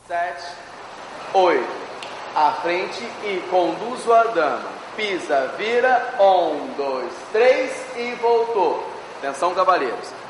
7, 8. À frente e conduzo a dama. Pisa, vira, 1, 2, 3 e voltou. Atenção, cavaleiros.